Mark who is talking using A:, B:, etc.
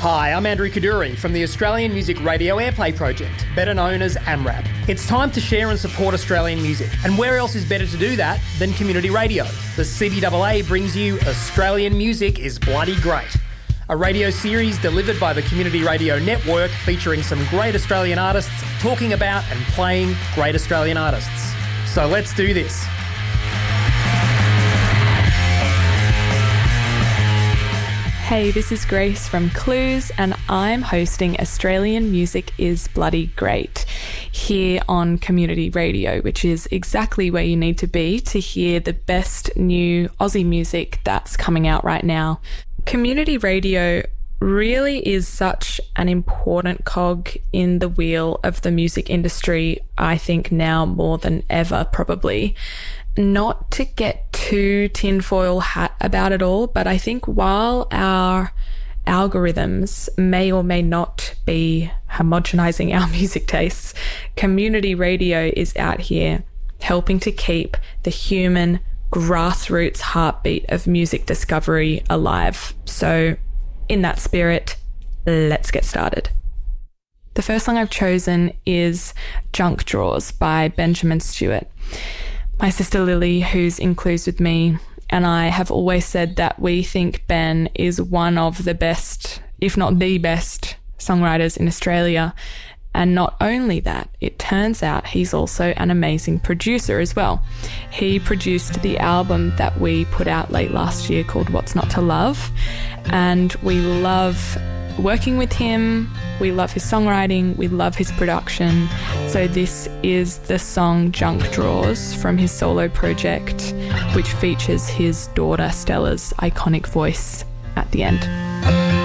A: Hi, I'm Andrew Kaduri from the Australian Music Radio Airplay Project, better known as AMRAP. It's time to share and support Australian music, and where else is better to do that than community radio? The CBAA brings you Australian Music is Bloody Great, a radio series delivered by the Community Radio Network featuring some great Australian artists talking about and playing great Australian artists. So let's do this.
B: Hey, this is Grace from Clues, and I'm hosting Australian Music is Bloody Great here on Community Radio, which is exactly where you need to be to hear the best new Aussie music that's coming out right now. Community radio really is such an important cog in the wheel of the music industry, I think now more than ever, probably. Not to get too tinfoil hat about it all, but I think while our algorithms may or may not be homogenizing our music tastes, community radio is out here helping to keep the human grassroots heartbeat of music discovery alive. So in that spirit, let's get started. The first song I've chosen is Junk Drawers by Benjamin Stewart. My sister Lily, who's in Clues with me, and I have always said that we think Ben is one of the best, if not the best, songwriters in Australia. And not only that, it turns out he's also an amazing producer as well. He produced the album that we put out late last year called What's Not to Love, and we love working with him. We love his songwriting, we love his production. So this is the song Junk Drawers from his solo project, which features his daughter Stella's iconic voice at the end.